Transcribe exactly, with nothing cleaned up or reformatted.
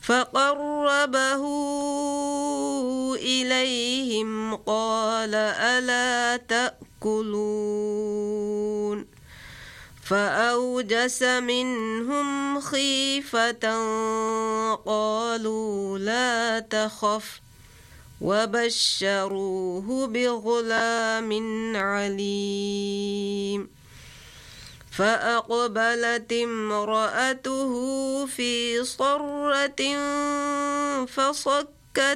فقربه إليهم قال ألا تأكلون فأوجس منهم خيفة قالوا لا تخف وبشروه بغلام عليم فأقبلت امرأته في صرة فصكت